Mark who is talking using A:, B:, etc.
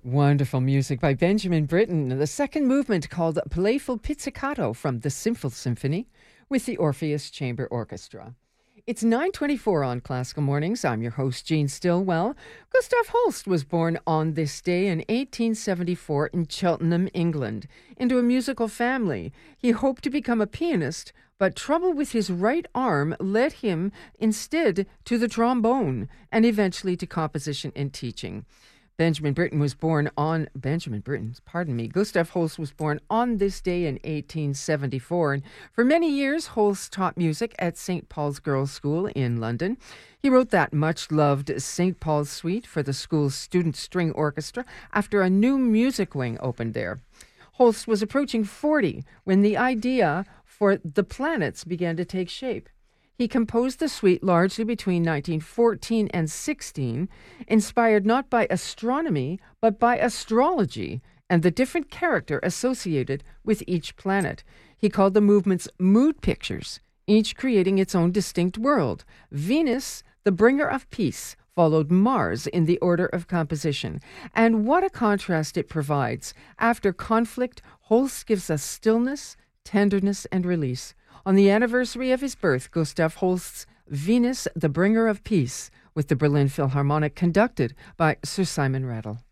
A: Wonderful music by Benjamin Britten. The second movement called Playful Pizzicato from the Simple Symphony with the Orpheus Chamber Orchestra. It's 9:24 on Classical Mornings. I'm your host, Jean Stillwell. Gustav Holst was born on this day in 1874 in Cheltenham, England, into a musical family. He hoped to become a pianist, but trouble with his right arm led him instead to the trombone and eventually to composition and teaching. Gustav Holst was born on this day in 1874, and for many years, Holst taught music at St. Paul's Girls' School in London. He wrote that much-loved St. Paul's Suite for the school's student string orchestra after a new music wing opened there. Holst was approaching 40 when the idea for The Planets began to take shape. He composed the suite largely between 1914 and 16, inspired not by astronomy, but by astrology and the different character associated with each planet. He called the movements mood pictures, each creating its own distinct world. Venus, the bringer of peace, followed Mars in the order of composition. And what a contrast it provides. After conflict, Holst gives us stillness, tenderness, and release. On the anniversary of his birth, Gustav Holst's Venus, the Bringer of Peace, with the Berlin Philharmonic conducted by Sir Simon Rattle.